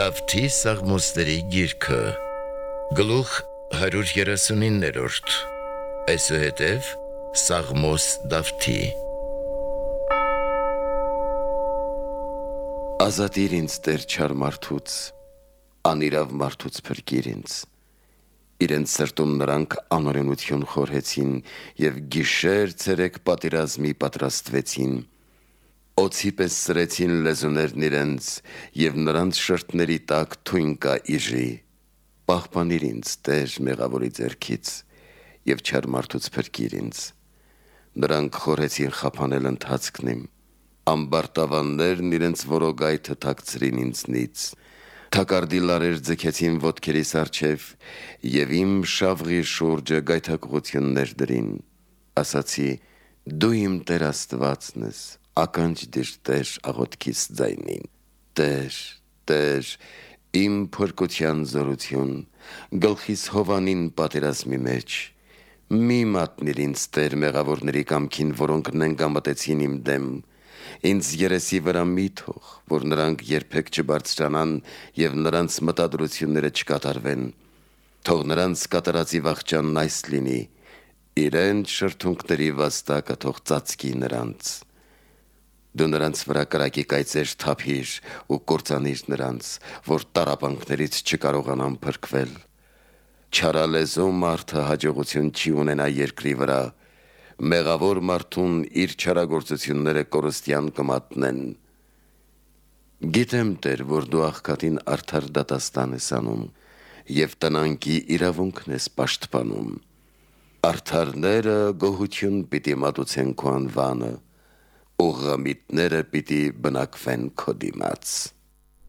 Դավթի սաղմոսների գիրքը Գլուխ 139 Այսուհետև Սաղմոս Դավթի Ազատիր ինձ Տեր չար մարդուց, անիրավ մարդուց փրկիր ինձ։ Իրենց սրտում նրանք անօրենություն խորհեցին և գիշեր ցերեկ պատերազմի պատրաստվեցին։ Օձի պես սրեցին լեզուներն իրենց և նրանց շրթների տակ թույն կա իժի։ Պահպանիր ինձ Տեր մեղավորի ձեռքից և չար մարդուց փրկիր ինձ։ Նրանք խորհեցին խափանել ընթացքն իմ, ամբարտավաններն իրենց որոգայթը թաքցրին ինձնից։ Թակարդի լարեր ձգեցին ոտքերիս առջև և իմ շավղի շուրջը գայթակղություններ դրին։ Ասացի. դու իմ Տեր Աստվածն ես, ականջ դիրտեր աղոթքիս ձայնին։ Տեր, Տեր, իմ փրկության զորություն, գլխիս հովանին պատերազմի մեջ։ Մի մատնիր ինձ Տեր մեղավորների կամքին, որոնք նենգամտեցին իմ դեմ։ Ինձ երեսի վրա մի թող, որ նրանք երբեք չբարձրանան և նրանց մտադրությունները չկատարվեն։ Թող նրանց կատարածի վախճանն այս լինի, իրենց շրթունքների վաստակը թող ծածկի նրանց։ Դու նրանց վրա կրակի կայծեր թափիր ու կործանիր նրանց, որ տառապանքներից չկարողանան փրկվել։ Չարալեզու մարդը հաջողություն չի ունենա երկրի վրա, մեղավոր մարդուն իր չարագործությունները կորստյան կմատնեն։ Գիտեմ, Տեր, որ դու աղքատին արդար դատաստան ես անում և տնանքի իրավունքն ես պաշտպանում։ Արդարները գոհություն պիտի մատուցեն քո անվանը, ուղղամիտները պիտի բնակվեն քո դիմաց։